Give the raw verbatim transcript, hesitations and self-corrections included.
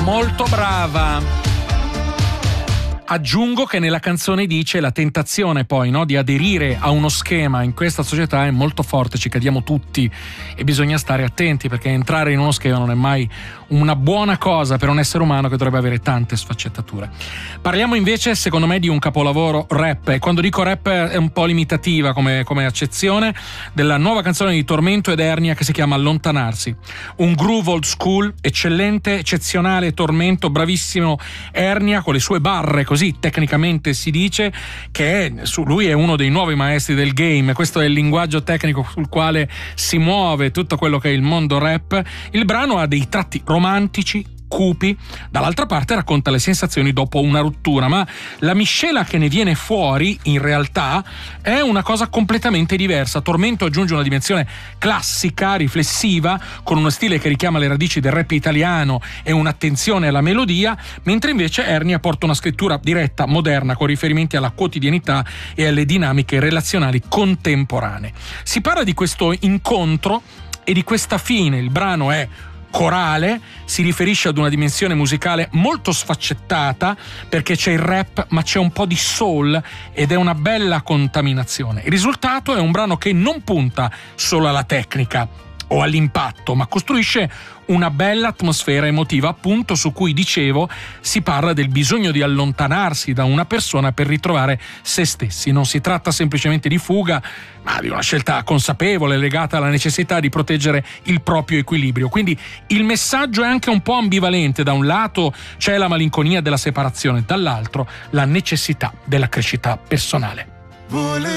Molto brava. Aggiungo che nella canzone dice la tentazione poi, no, di aderire a uno schema in questa società è molto forte, ci cadiamo tutti e bisogna stare attenti, perché entrare in uno schema non è mai una buona cosa per un essere umano che dovrebbe avere tante sfaccettature. Parliamo invece, secondo me, di un capolavoro rap, e quando dico rap è un po' limitativa come, come accezione, della nuova canzone di Tormento ed Ernia che si chiama Allontanarsi. Un groove old school, eccellente, eccezionale Tormento, bravissimo Ernia con le sue barre, così tecnicamente si dice, che è, su, lui è uno dei nuovi maestri del game, questo è il linguaggio tecnico sul quale si muove tutto quello che è il mondo rap. Il brano ha dei tratti romantici, cupi, dall'altra parte racconta le sensazioni dopo una rottura, ma la miscela che ne viene fuori in realtà è una cosa completamente diversa. Tormento aggiunge una dimensione classica, riflessiva, con uno stile che richiama le radici del rap italiano e un'attenzione alla melodia, mentre invece Ernia porta una scrittura diretta, moderna, con riferimenti alla quotidianità e alle dinamiche relazionali contemporanee. Si parla di questo incontro e di questa fine. Il brano è corale, si riferisce ad una dimensione musicale molto sfaccettata, perché c'è il rap ma c'è un po' di soul ed è una bella contaminazione. Il risultato è un brano che non punta solo alla tecnica o all'impatto, ma costruisce una bella atmosfera emotiva, appunto, su cui dicevo si parla del bisogno di allontanarsi da una persona per ritrovare se stessi. Non si tratta semplicemente di fuga, ma di una scelta consapevole legata alla necessità di proteggere il proprio equilibrio. Quindi il messaggio è anche un po' ambivalente: da un lato c'è la malinconia della separazione, dall'altro la necessità della crescita personale.